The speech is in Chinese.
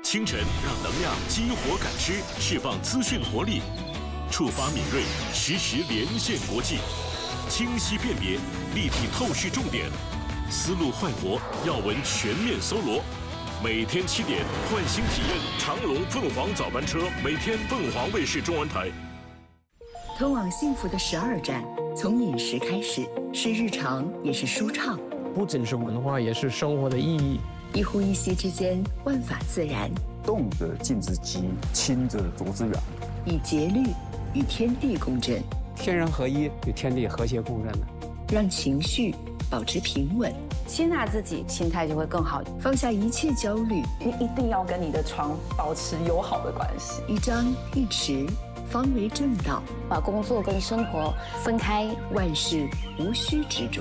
清晨让能量激活感知，释放资讯活力，触发敏锐，实时连线国际，清晰辨别，立体透视重点，思路焕活，要闻全面搜罗。每天7点，换新体验长隆凤凰早班车，每天凤凰卫视中文台。 通往幸福的12站，从饮食开始，是日常，也是舒畅。 不仅是文化，也是生活的意义。 一呼一吸之间，万法自然。 动则静之机，清则浊之源。 以节律与天地共振， 天人合一，与天地和谐共振的， 让情绪保持平稳， 接纳自己，心态就会更好。 放下一切焦虑， 你一定要跟你的床保持友好的关系。 一张一弛，方为正道。 把工作跟生活分开， 万事无需执着。